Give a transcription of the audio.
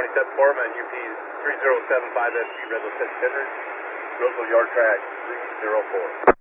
Seth Foreman, UP 3075 SG, Redwood City Tenders, Roseville Yard Track 304.